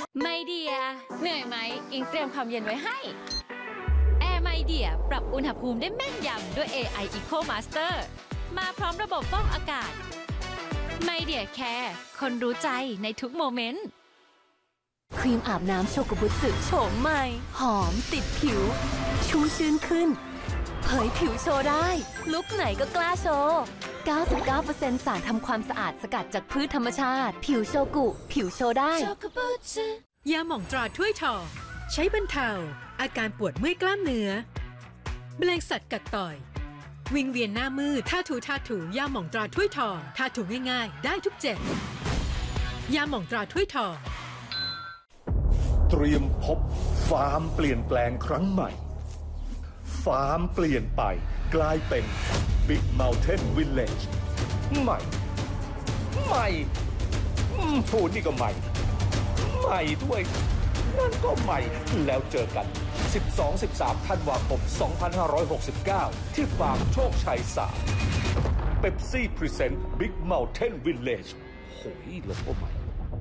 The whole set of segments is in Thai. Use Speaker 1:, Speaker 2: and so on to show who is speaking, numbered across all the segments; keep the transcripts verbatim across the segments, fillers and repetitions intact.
Speaker 1: ไมเดียเหนื่อยไหมอิงเตรียมความเย็นไว้ให้แอร์ไมเดียปรับอุณหภูมิได้แม่นยำด้วย เอ ไอ Eco Master มาพร้อมระบบฟอกอากาศไมเดียแคร์คนรู้ใจในทุกโมเมนต์
Speaker 2: ครีมอาบน้ำโชกุบุสึโฉมใหม่หอมติดผิวชุ่มชื้นขึ้นเผยผิวโชว์ได้ลุคไหนก็กล้าโชว์ เก้าสิบเก้าเปอร์เซ็นต์ สารทำความสะอาดสกัดจากพืชธรรมชาติผิวโชกุผิวโชว์ได้
Speaker 3: ยาหม่องตราถ้วยทองใช้บรรเทาอาการปวดเมื่อยกล้ามเนื้อแมลงสัตว์กัดต่อยวิงเวียนหน้ามืดท่าถูท่าถูยาหม่องตราถ้วยทองท่าถูง่ายๆได้ทุกเจ็บยาหม่องตราถ้วยทอง
Speaker 4: เตรียมพบฟาร์มเปลี่ยนแปลงครั้งใหม่ฟาร์มเปลี่ยนไปกลายเป็น Big Mountain Village ใหม่ใหม่พูดนี่ก็ใหม่ใหม่ด้วยนั่นก็ใหม่แล้วเจอกัน สิบสอง สิบสาม ธันวาคม สองพันห้าร้อยหกสิบเก้า ที่ฟาร์มโชคชัยสาม Pepsi Present Big Mountain Village โหยโลโก้ใหม่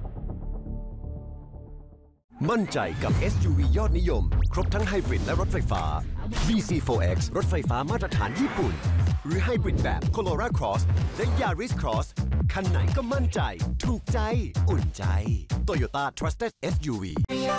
Speaker 5: มั่นใจกับ เอส ยู วี ยอดนิยมครบทั้งไฮบริดและรถไฟฟ้า บี ซี โฟร์ เอ็กซ์ รถไฟฟ้ามาตรฐานญี่ปุ่นหรือไฮบริดแบบ Corolla Cross และ Yaris Cross คันไหนก็มั่นใจถูกใจอุ่นใจ Toyota Trusted เอส ยู วี